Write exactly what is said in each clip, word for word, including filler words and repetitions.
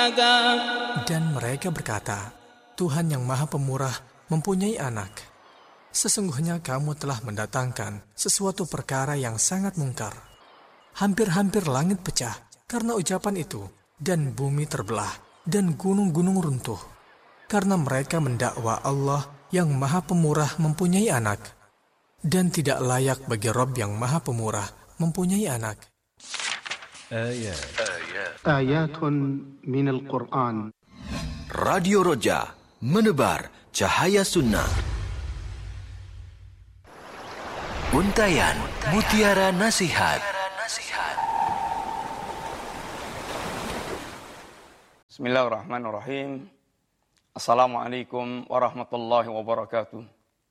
أحدا. Dan mereka berkata, Tuhan yang Maha Pemurah mempunyai anak. Sesungguhnya kamu telah mendatangkan sesuatu perkara yang sangat mungkar. Hampir-hampir langit pecah karena ucapan itu, dan bumi terbelah, dan gunung-gunung runtuh. Karena mereka mendakwa Allah yang Maha Pemurah mempunyai anak. Dan tidak layak bagi Rabb yang Maha Pemurah mempunyai anak. Ayat. آيات من القرآن. Radio Roja, menebar cahaya sunnah. Untayan Mutiara Nasihat. Bismillahirrahmanirrahim. Assalamualaikum warahmatullahi wabarakatuh.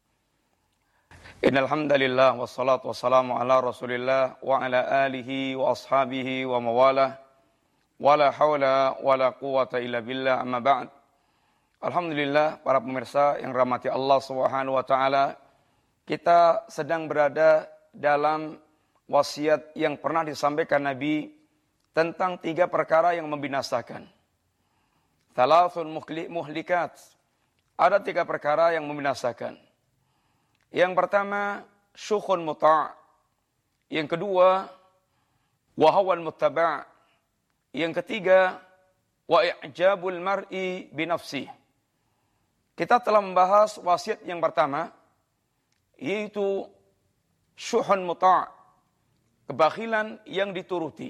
Innal hamdalillah wassalatu wassalamu ala Rasulillah wa ala alihi wa ashabihi wa mawalah. Wala haula wala quwata illa billah, amma ba'd. Alhamdulillah, para pemirsa yang rahmati Allah Subhanahu wa taala, kita sedang berada dalam wasiat yang pernah disampaikan Nabi tentang tiga perkara yang membinasakan. Thalathun muhlikat. Ada tiga perkara yang membinasakan. Yang pertama, syukhun muta'. Yang kedua, wahawan muttaba'. Yang ketiga, wa i'jabul mar'i binafsi. Kita telah membahas wasiat yang pertama, yaitu syuhun muta', kebakhilan yang dituruti.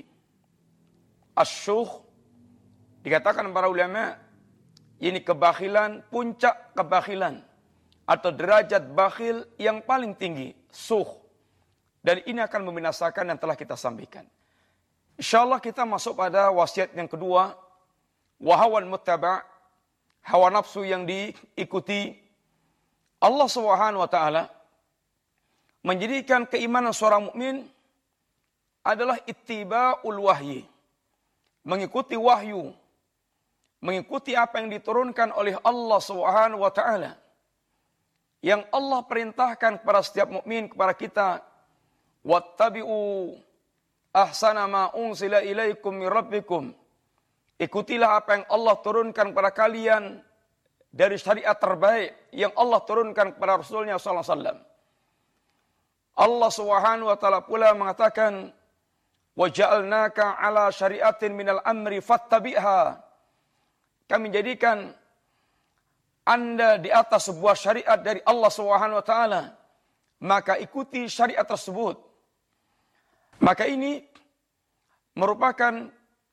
Asyuh, dikatakan para ulama, ini kebakhilan, puncak kebakhilan, atau derajat bakhil yang paling tinggi, suh. Dan ini akan membinasakan yang telah kita sampaikan. InsyaAllah kita masuk pada wasiat yang kedua, wahawan muttaba', hawa nafsu yang diikuti. Allah Subhanahu wa taala menjadikan keimanan seorang mukmin adalah ittiba'ul wahyi, mengikuti wahyu, mengikuti apa yang diturunkan oleh Allah Subhanahu wa taala. Yang Allah perintahkan kepada setiap mukmin, kepada kita, wattabi'u ahsana ma unzila ilaikum min rabbikum. Ikutilah apa yang Allah turunkan kepada kalian dari syariat terbaik yang Allah turunkan kepada Rasulnya sallallahu alaihi wasallam. Allah Subhanahu wa taala pula mengatakan, wa ja'alnaka ala syariatin minal amri fattabi'ha. Kami jadikan Anda di atas sebuah syariat dari Allah Subhanahu wa taala, maka ikuti syariat tersebut. Maka ini merupakan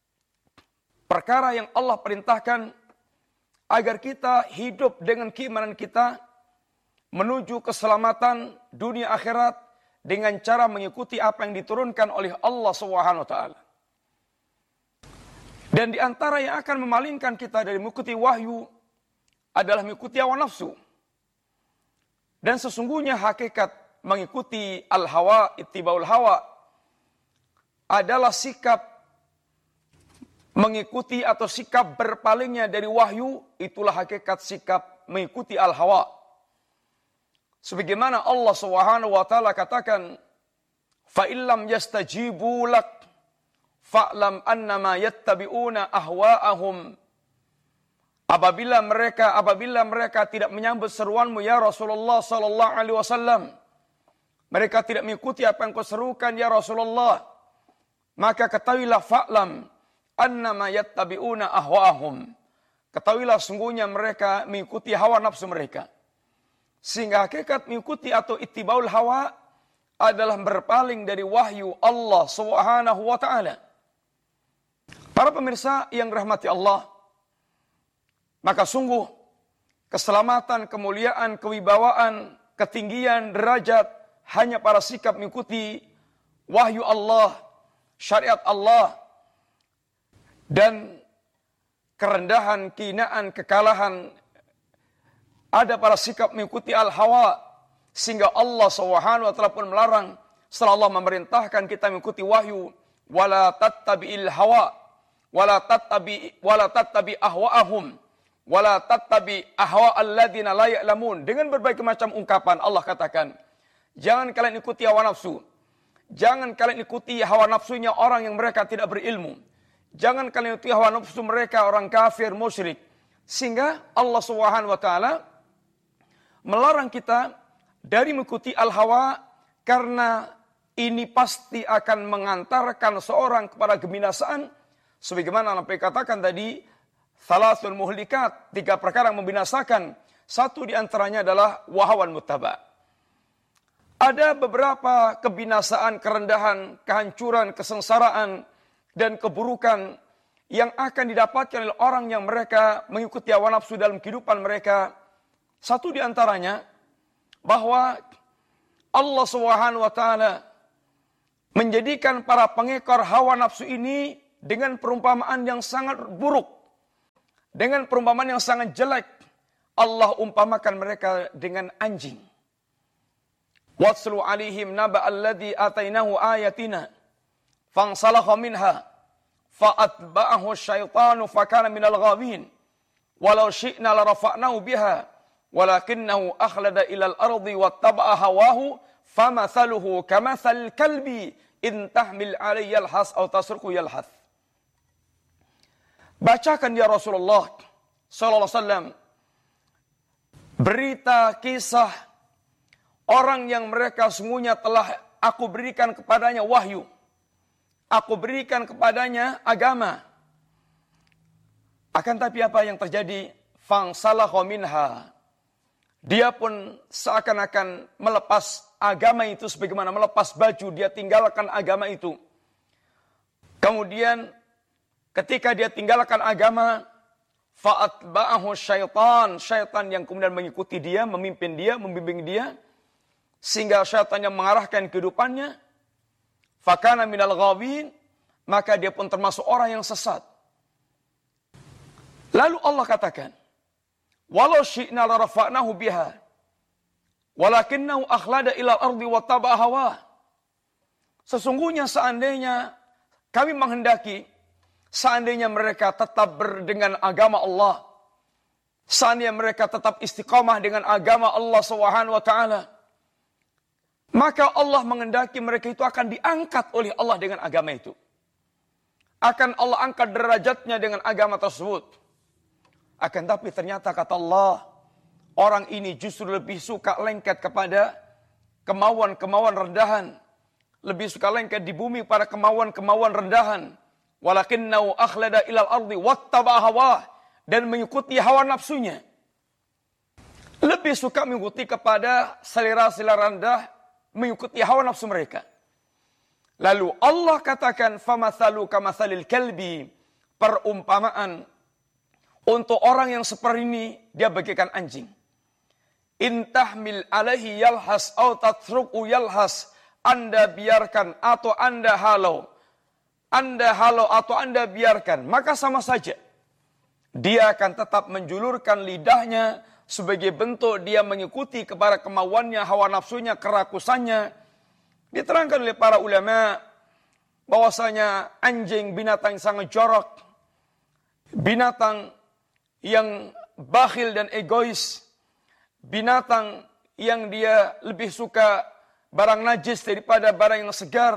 perkara yang Allah perintahkan agar kita hidup dengan keimanan kita menuju keselamatan dunia akhirat dengan cara mengikuti apa yang diturunkan oleh Allah Subhanahu wa taala. Dan di antara yang akan memalingkan kita dari mengikuti wahyu adalah mengikuti hawa nafsu. Dan sesungguhnya hakikat mengikuti al-hawa, ittiba'ul hawa, adalah sikap mengikuti atau sikap berpalingnya dari wahyu. Itulah hakikat sikap mengikuti al-hawa. Sebagaimana Allah Subhanahu wa taala katakan, fa illam yastajibu lak fa'lam annama yattabi'una ahwa'ahum. Apabila mereka apabila mereka tidak menyambut seruanmu ya Rasulullah sallallahu alaihi wasallam, mereka tidak mengikuti apa yang kau serukan ya Rasulullah, maka ketahuilah fa'lam annama yattabi'una ahwa'ahum. Ketahuilah sungguhnya mereka mengikuti hawa nafsu mereka. Sehingga hakikat mengikuti atau ittiba'ul hawa adalah berpaling dari wahyu Allah Subhanahu wa taala. Para pemirsa yang rahmati Allah, maka sungguh keselamatan, kemuliaan, kewibawaan, ketinggian derajat hanya para sikap mengikuti wahyu Allah, syariat Allah, dan kerendahan, kehinaan, kekalahan ada pada sikap mengikuti al-hawa. Sehingga Allah Subhanahu wa taala pun melarang setelah Allah memerintahkan kita mengikuti wahyu, wala tattabi'il hawa, wala tattabi wala tattabi ahwa'ahum, wala tattabi ahwa alladziina la ya'lamun. Dengan berbagai macam ungkapan Allah katakan, jangan kalian ikuti hawa nafsu. Jangan kalian ikuti hawa nafsunya orang yang mereka tidak berilmu. Jangan kalian ikuti hawa nafsu mereka, orang kafir, musyrik. Sehingga Allah Subhanahu wa taala melarang kita dari mengikuti al-hawa, karena ini pasti akan mengantarkan seorang kepada kebinasaan. Sebagaimana Nabi katakan tadi, salasul muhlikat, tiga perkara yang membinasakan. Satu di antaranya adalah wahawan muttaba. Ada beberapa kebinasaan, kerendahan, kehancuran, kesengsaraan, dan keburukan yang akan didapatkan oleh orang yang mereka mengikuti hawa nafsu dalam kehidupan mereka. Satu di antaranya, bahwa Allah Subhanahu wa taala menjadikan para pengekor hawa nafsu ini dengan perumpamaan yang sangat buruk, dengan perumpamaan yang sangat jelek. Allah umpamakan mereka dengan anjing. Watslu alaihim naba alladhi atainahu ayatina fansalakha minha fa'atba'ahu syaitanu fakana minal ghawin walau syi'na larafa'nahu biha walakinnahu akhlada ilal ardi wattaba'a hawahu famathaluhu kamathal kalbi in tahmil alayhi yalhas aw tasruku yalhath. Bacakan ya Rasulullah sallallahu alaihi wasallam berita kisah orang yang mereka sungguhnya telah aku berikan kepadanya wahyu, aku berikan kepadanya agama. Akan tapi apa yang terjadi? Fangsalakha minha. Dia pun seakan-akan melepas agama itu sebagaimana melepas baju, dia tinggalkan agama itu. Kemudian ketika dia tinggalkan agama, fa'atba'ahu syaitan, syaitan yang kemudian mengikuti dia, memimpin dia, membimbing dia, sehingga syaitan yang mengarahkan kehidupannya, fakana minal ghawin, maka dia pun termasuk orang yang sesat. Lalu Allah katakan, walau syi'na larafa'nahu biha, walakinnahu akhlada ilal ardi wattaba'a hawa. Sesungguhnya seandainya kami menghendaki, seandainya mereka tetap berdengan agama Allah, seandainya mereka tetap istiqamah dengan agama Allah Subhanahu wa taala, maka Allah menghendaki mereka itu akan diangkat oleh Allah dengan agama itu. Akan Allah angkat derajatnya dengan agama tersebut. Akan tapi ternyata kata Allah, orang ini justru lebih suka lengket kepada kemauan-kemauan rendahan. Lebih suka lengket di bumi pada kemauan-kemauan rendahan. Walakinnahu akhlada ilal ardi wattaba'a hawa, dan mengikuti hawa nafsunya. Lebih suka mengikuti kepada selera-selera rendah, mengikuti hawa nafsu mereka. Lalu Allah katakan, famathalu kamathalil kalbi, perumpamaan untuk orang yang seperti ini, dia bagaikan anjing. Intahmil alaihi yalhas au tatruku yalhas, Anda biarkan atau Anda halau, Anda halau atau Anda biarkan, maka sama saja. Dia akan tetap menjulurkan lidahnya sebagai bentuk dia mengikuti kepada kemauannya, hawa nafsunya, kerakusannya. Diterangkan oleh para ulama bahwasanya anjing binatang yang sangat jorok, binatang yang bakhil dan egois, binatang yang dia lebih suka barang najis daripada barang yang segar.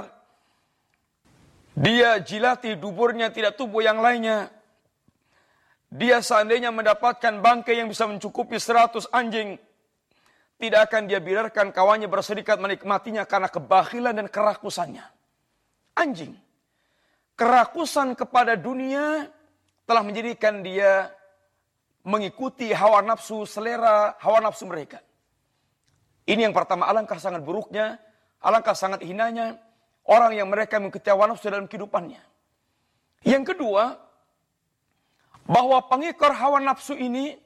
Dia jilati duburnya, tidak tubuh yang lainnya. Dia seandainya mendapatkan bangkai yang bisa mencukupi seratus anjing, tidak akan dia biarkan kawannya berserikat menikmatinya karena kebakhilan dan kerakusannya. Anjing. Kerakusan kepada dunia telah menjadikan dia mengikuti hawa nafsu, selera hawa nafsu mereka. Ini yang pertama, alangkah sangat buruknya, alangkah sangat hinanya orang yang mereka mengikuti hawa nafsu dalam kehidupannya. Yang kedua, bahwa pengekor hawa nafsu ini,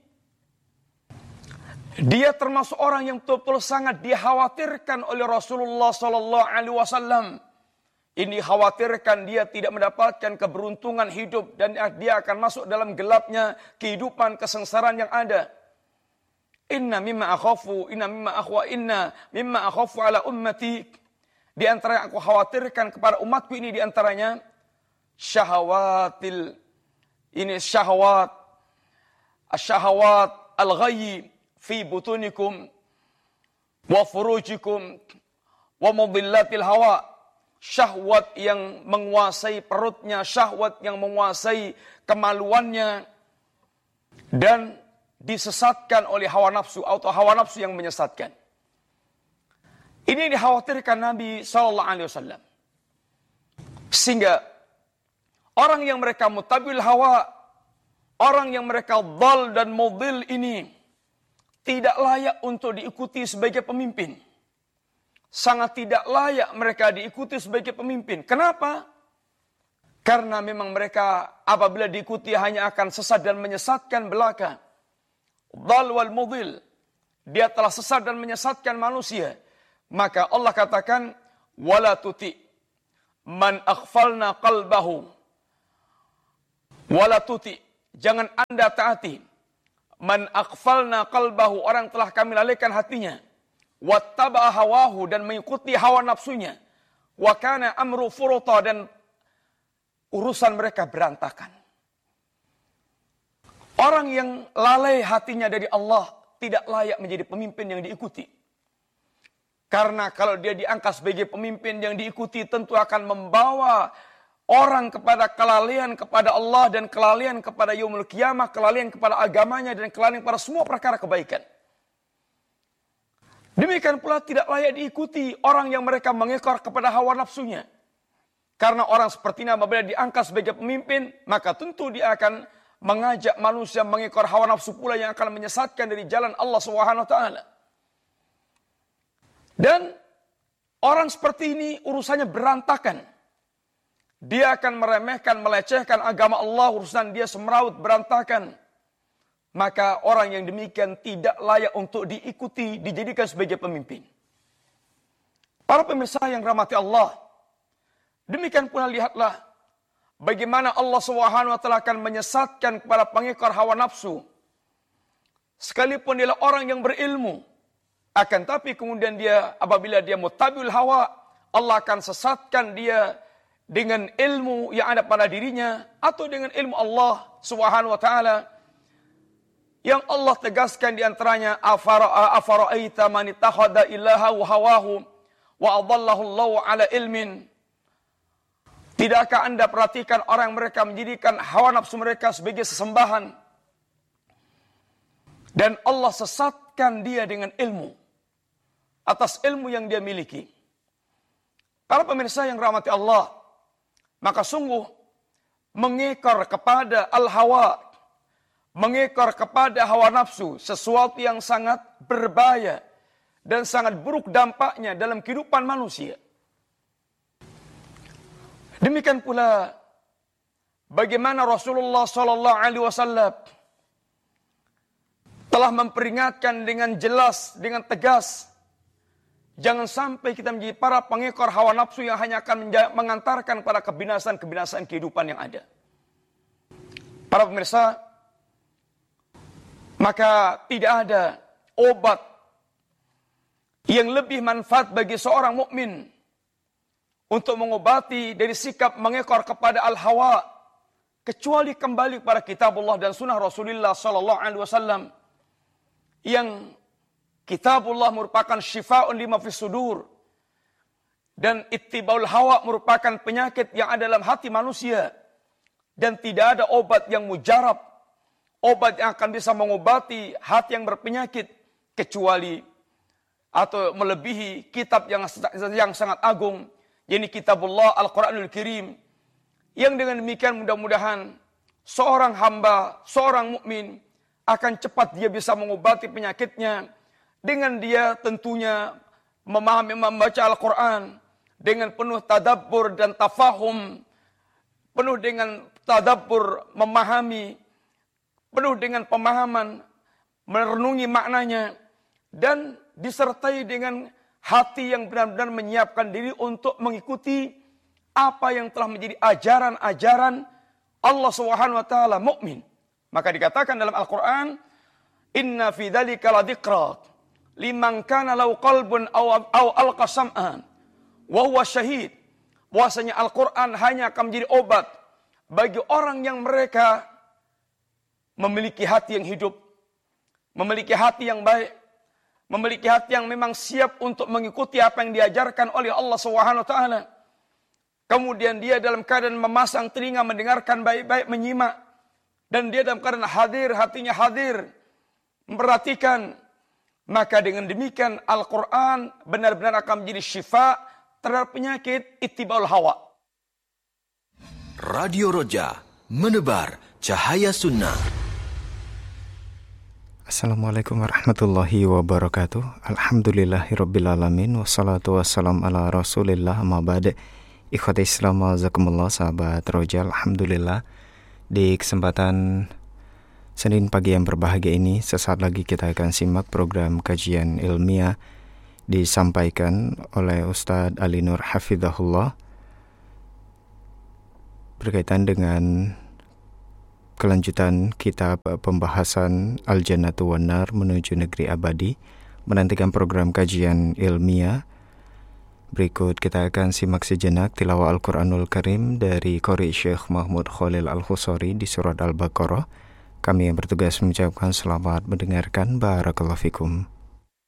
dia termasuk orang yang betul-betul sangat dikhawatirkan oleh Rasulullah Sallallahu Alaihi Wasallam. Ini khawatirkan dia tidak mendapatkan keberuntungan hidup dan dia akan masuk dalam gelapnya kehidupan kesengsaraan yang ada. Inna mimma akhafu, inna mimma akhwa, inna mimma akhafu ala ummati. Di antara yang aku khawatirkan kepada umatku ini, di antaranya syahawatil, ini syahwat, asyahawat al-ghayyi fi butunikum wa furujikum wa mudillatil hawa syahwat yang menguasai perutnya, syahwat yang menguasai kemaluannya, dan disesatkan oleh hawa nafsu atau hawa nafsu yang menyesatkan. Ini yang dikhawatirkan Nabi shallallahu alaihi wasallam. Sehingga orang yang mereka mutabil hawa, orang yang mereka dhal dan mudhil ini tidak layak untuk diikuti sebagai pemimpin. Sangat tidak layak mereka diikuti sebagai pemimpin. Kenapa? Karena memang mereka apabila diikuti hanya akan sesat dan menyesatkan belaka. Dhal wal mudhil. Dia telah sesat dan menyesatkan manusia. Maka Allah katakan, wala tuti man aghfalna qalbahu. Wala tuti, jangan Anda taati man aghfalna qalbahu, orang telah kami lalaikan hatinya. Wattaba'a hawahu, dan mengikuti hawa nafsunya. Wa kana amru furuta, dan urusan mereka berantakan. Orang yang lalai hatinya dari Allah tidak layak menjadi pemimpin yang diikuti. Karena kalau dia diangkat sebagai pemimpin yang diikuti, tentu akan membawa orang kepada kelalaian kepada Allah dan kelalaian kepada yaumul qiyamah, kelalaian kepada agamanya, dan kelalaian kepada semua perkara kebaikan. Demikian pula tidak layak diikuti orang yang mereka mengekor kepada hawa nafsunya. Karena orang seperti ini apabila diangkat sebagai pemimpin, maka tentu dia akan mengajak manusia mengekor hawa nafsu pula yang akan menyesatkan dari jalan Allah Subhanahu wa taala. Dan orang seperti ini urusannya berantakan. Dia akan meremehkan, melecehkan agama Allah, urusan dia semeraut, berantakan. Maka orang yang demikian tidak layak untuk diikuti, dijadikan sebagai pemimpin. Para pemirsa yang rahmati Allah, demikian pula lihatlah bagaimana Allah Subhanahu wa taala akan menyesatkan kepada pengekor hawa nafsu. Sekalipun dia orang yang berilmu, akan tapi kemudian dia apabila dia mutabiul hawa, Allah akan sesatkan dia dengan ilmu yang ada pada dirinya atau dengan ilmu Allah Subhanahu wa taala. Yang Allah tegaskan di antaranya, afara'aita man ittakhadha ilahahu hawahu wa adallahu Allahu ala ilmin. Tidakkah Anda perhatikan orang mereka menjadikan hawa nafsu mereka sebagai sesembahan, dan Allah sesatkan dia dengan ilmu, atas ilmu yang dia miliki. Para pemirsa yang rahmati Allah, maka sungguh mengekor kepada al-hawa, mengekor kepada hawa nafsu, sesuatu yang sangat berbahaya dan sangat buruk dampaknya dalam kehidupan manusia. Demikian pula bagaimana Rasulullah Sallallahu Alaihi Wasallam telah memperingatkan dengan jelas, dengan tegas, jangan sampai kita menjadi para pengekor hawa nafsu yang hanya akan mengantarkan pada kebinasaan-kebinasaan kehidupan yang ada. Para pemirsa, maka tidak ada obat yang lebih manfaat bagi seorang mukmin untuk mengobati dari sikap mengekor kepada al-hawa, kecuali kembali kepada kitabullah dan sunnah Rasulullah sallallahu alaihi wasallam, yang kitabullah merupakan syifa'un lima fis sudur, dan ittibaul hawa merupakan penyakit yang ada dalam hati manusia, dan tidak ada obat yang mujarab, obat yang akan bisa mengobati hati yang berpenyakit, kecuali atau melebihi kitab yang yang sangat agung, yakni kitabullah Al-Quranul Karim, yang dengan demikian mudah-mudahan seorang hamba, seorang mukmin akan cepat dia bisa mengobati penyakitnya dengan dia tentunya memahami, membaca Al-Quran dengan penuh tadabbur dan tafahum, penuh dengan tadabbur, memahami, penuh dengan pemahaman, merenungi maknanya, dan disertai dengan hati yang benar-benar menyiapkan diri untuk mengikuti apa yang telah menjadi ajaran-ajaran Allah Subhanahu wa taala mukmin. Maka dikatakan dalam Al-Qur'an, inna fi dzalika ladzikra liman kana lahu qalbun aw aw alqa sam'an wa huwa syahid. Bahwasanya Al-Qur'an hanya akan menjadi obat bagi orang yang mereka memiliki hati yang hidup, memiliki hati yang baik, memiliki hati yang memang siap untuk mengikuti apa yang diajarkan oleh Allah Subhanahu wa taala. kemudian dia dalam keadaan memasang telinga mendengarkan baik-baik, menyimak, dan dia dalam keadaan hadir, hatinya hadir, memperhatikan, maka dengan demikian Al-Quran benar-benar akan menjadi syifa terhadap penyakit ittibaul hawa. Radio Roja, menebar cahaya sunnah. Assalamualaikum warahmatullahi wabarakatuh. Alhamdulillahirrabbilalamin. Wassalatu wassalam ala rasulillah amma ba'd. Ikhwati Islam azakumullah, sahabat Roja. Alhamdulillah, di kesempatan Senin pagi yang berbahagia ini, sesaat lagi kita akan simak program kajian ilmiah disampaikan oleh Ustadz Ali Nur Hafidhahullah berkaitan dengan kelanjutan kitab pembahasan Al-Jannatu wan Nar menuju negeri abadi. Menantikan program kajian ilmiah, berikut kita akan simak sejenak tilawah Al-Quranul Karim dari Qori Syekh Mahmud Khalil Al-Khusari di surat Al-Baqarah. Kami yang bertugas mengucapkan selamat mendengarkan. Barakallahu fikum.